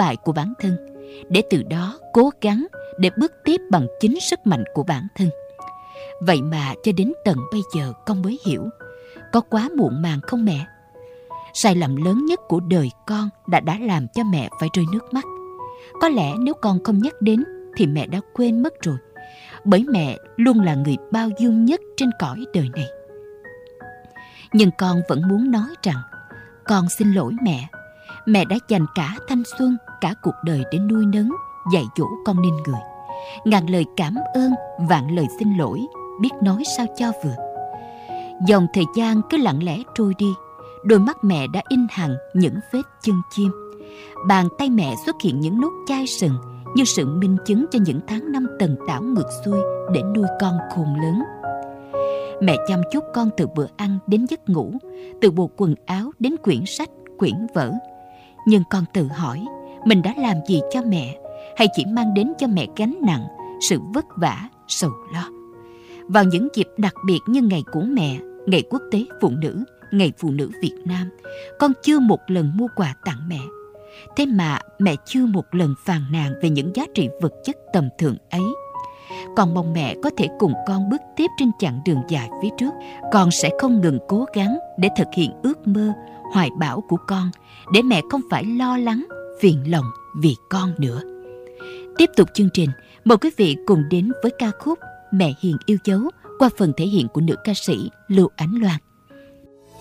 bại của bản thân, để từ đó cố gắng để bước tiếp bằng chính sức mạnh của bản thân. Vậy mà cho đến tận bây giờ con mới hiểu, có quá muộn màng không mẹ? Sai lầm lớn nhất của đời con đã làm cho mẹ phải rơi nước mắt. Có lẽ nếu con không nhắc đến thì mẹ đã quên mất rồi, bởi mẹ luôn là người bao dung nhất trên cõi đời này. Nhưng con vẫn muốn nói rằng, con xin lỗi mẹ. Mẹ đã dành cả thanh xuân, cả cuộc đời để nuôi nấng, dạy dỗ con nên người. Ngàn lời cảm ơn, vạn lời xin lỗi, biết nói sao cho vừa. Dòng thời gian cứ lặng lẽ trôi đi, đôi mắt mẹ đã in hằn những vết chân chim. Bàn tay mẹ xuất hiện những nốt chai sừng, như sự minh chứng cho những tháng năm tần tảo ngược xuôi để nuôi con khôn lớn. Mẹ chăm chút con từ bữa ăn đến giấc ngủ, từ bộ quần áo đến quyển sách, quyển vở. Nhưng con tự hỏi, mình đã làm gì cho mẹ, hay chỉ mang đến cho mẹ gánh nặng, sự vất vả, sầu lo? Vào những dịp đặc biệt như ngày của mẹ, ngày quốc tế phụ nữ, ngày phụ nữ Việt Nam, con chưa một lần mua quà tặng mẹ. Thế mà mẹ chưa một lần phàn nàn về những giá trị vật chất tầm thường ấy. Con mong mẹ có thể cùng con bước tiếp trên chặng đường dài phía trước. Con sẽ không ngừng cố gắng để thực hiện ước mơ, hoài bão của con, để mẹ không phải lo lắng, phiền lòng vì con nữa. Tiếp tục chương trình, mời quý vị cùng đến với ca khúc Mẹ Hiền Yêu Dấu qua phần thể hiện của nữ ca sĩ Lưu Ánh Loan.